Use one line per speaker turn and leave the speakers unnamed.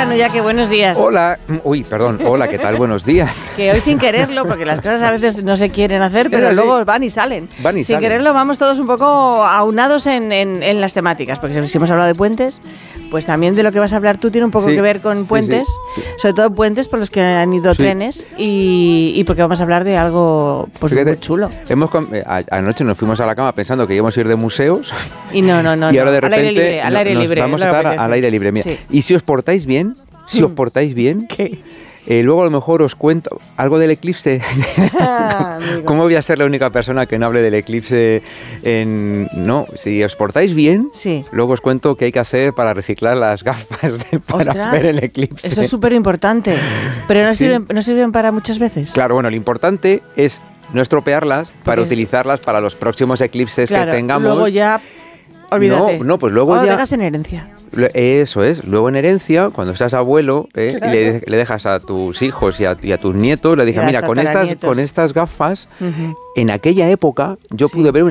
Hola, Nuya, que buenos días.
Hola, hola, ¿qué tal? Buenos días.
Que hoy sin quererlo, porque las cosas a veces no se quieren hacer, pero luego van y salen. Sin quererlo vamos todos un poco aunados en las temáticas, porque si hemos hablado de puentes, pues también de lo que vas a hablar tú tiene un poco que ver con puentes, sobre todo puentes por los que han ido trenes y porque vamos a hablar de algo pues muy chulo.
Anoche nos fuimos a la cama pensando que íbamos a ir de museos
y no,
y ahora de repente
al aire libre,
vamos a estar al aire libre. Mira, y si os portáis bien,
¿qué?
Luego a lo mejor os cuento algo del eclipse. ¿Cómo voy a ser la única persona que no hable del eclipse? Si os portáis bien, luego os cuento qué hay que hacer para reciclar las gafas para ver el eclipse.
Eso es súper importante. Pero no sirven para muchas veces.
Claro, bueno, lo importante es no estropearlas para utilizarlas para los próximos eclipses que tengamos.
Luego ya, olvídate.
Pues luego
o
ya...
lo dejas en herencia.
Eso es, luego en herencia, cuando seas abuelo, le dejas a tus hijos y a tus nietos, le dije, mira, con estas gafas, en aquella época yo pude ver